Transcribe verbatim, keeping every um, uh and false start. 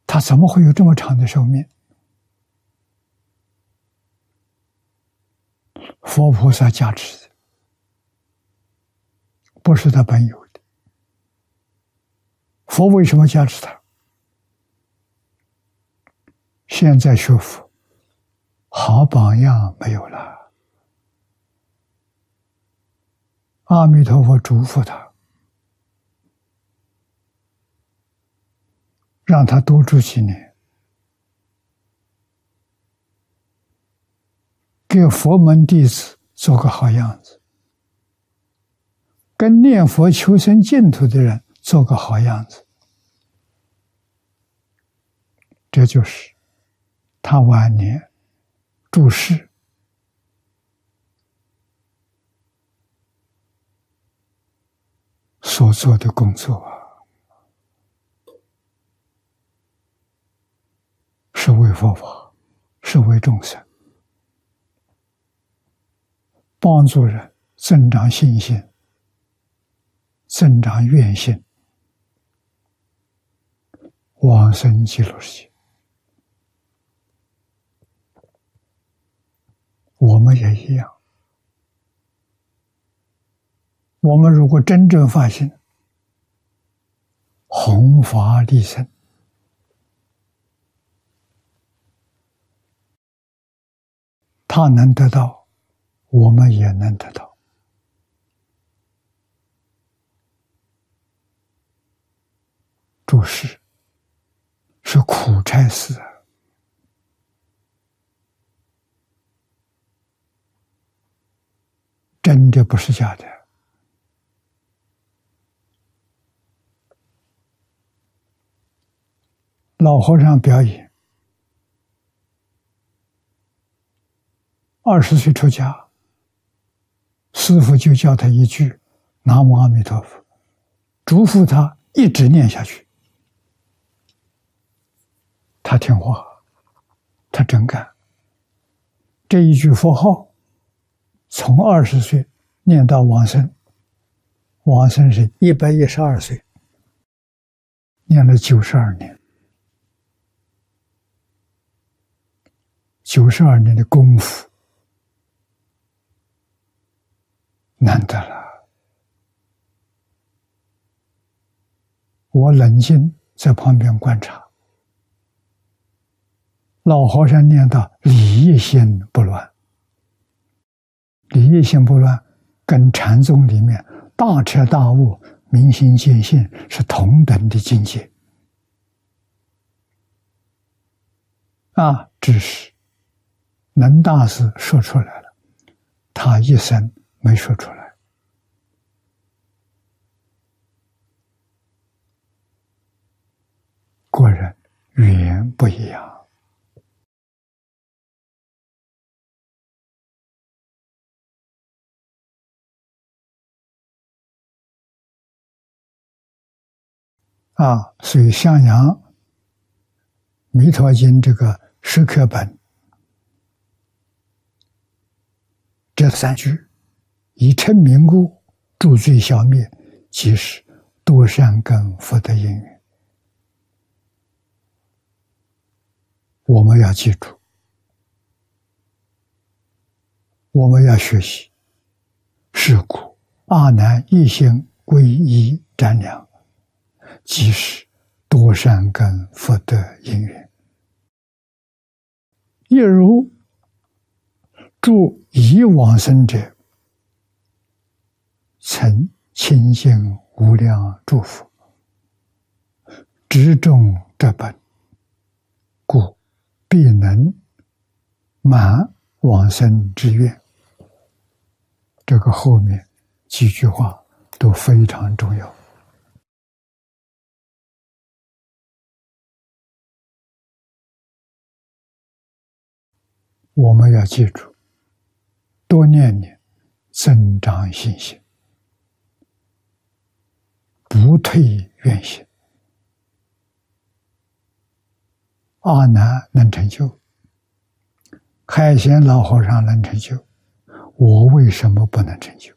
他怎么会有这么长的寿命？佛菩萨加持的，不是他本有的。佛为什么加持他？现在学佛，好榜样没有了。阿弥陀佛嘱咐他，让他多住几年，给佛门弟子做个好样子，跟念佛求生净土的人做个好样子。这就是他晚年住世所做的工作啊，是为佛法，是为众生，帮助人增长信心，增长愿心，往生极乐世界。我们也一样，我们如果真正发心，弘法利生，他能得到，我们也能得到。注释是苦差事啊，真的不是假的。老和尚表演，二十岁出家，师父就教他一句“南无阿弥陀佛”，嘱咐他一直念下去。他听话，他真干。这一句佛号，从二十岁念到往生，往生是一百一十二岁，念了九十二年，九十二年的功夫，难得了。我冷静在旁边观察，老和尚念到理一心不乱，理一心不乱跟禅宗里面大彻大悟、明心见性是同等的境界啊！只是能大师说出来了，他一生没说出来。果然语言不一样。啊，所以襄阳《弥陀经》这个十课本，这三句以称名故，助罪消灭，即是多善根福德因缘。我们要记住，我们要学习。是故阿难一心皈依瞻量，即是多善根福德因缘。亦如诸已往生者，曾亲近无量诸佛，执众得本，故必能满往生之愿。这个后面几句话都非常重要。我们要记住，多念念，增长信心，不退愿心。阿难能成就，开显老和尚能成就，我为什么不能成就？